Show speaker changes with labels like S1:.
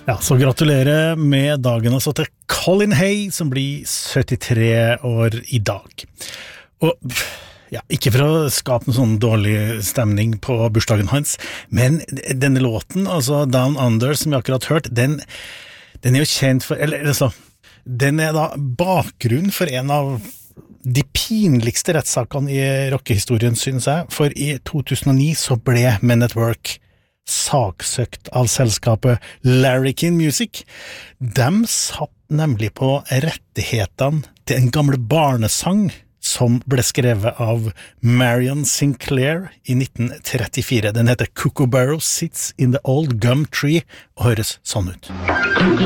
S1: Ja, så gratulerer med dagen altså til Colin Hay, som blir 73 år i dag. Og ja, ikke for å skape en sånn dårlig stemning på bursdagen hans, men denne låten, altså Down Under, som jeg akkurat hørt, den er jo kjent for, eller altså, den er da bakgrunn for en av de pinligste rettssakene i rockehistorien, synes jeg, for i 2009 så ble Men at Work saksøkt av selskapet Larrikin Music. De satt nemlig på rettighetene til en gamle barnesang som ble skrevet av Marion Sinclair i 1934. Den heter Kookaburra Sits in the Old Gum Tree og høres sånn ut.